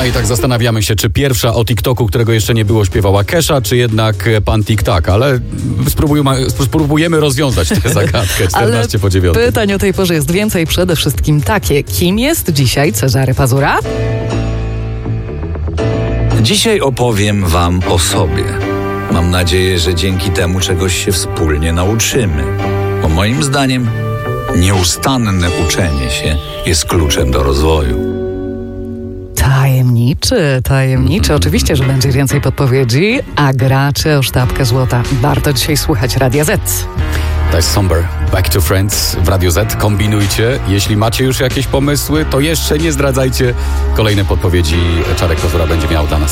i tak zastanawiamy się, czy pierwsza o TikToku, którego jeszcze nie było, śpiewała Kesha, czy jednak pan TikTok, ale spróbujemy rozwiązać tę zagadkę 14:09. Pytań o tej porze jest więcej, przede wszystkim takie. Kim jest dzisiaj Cezary Pazura? Dzisiaj opowiem wam o sobie. Mam nadzieję, że dzięki temu czegoś się wspólnie nauczymy. Bo moim zdaniem nieustanne uczenie się jest kluczem do rozwoju. Tajemniczy. Oczywiście, że będzie więcej podpowiedzi, a gracze o sztabkę złota. Warto dzisiaj słuchać Radia Z. To jest Somber, Back to Friends w Radio Z. Kombinujcie. Jeśli macie już jakieś pomysły, to jeszcze nie zdradzajcie. Kolejne podpowiedzi Czarek Pazura będzie miał dla nas.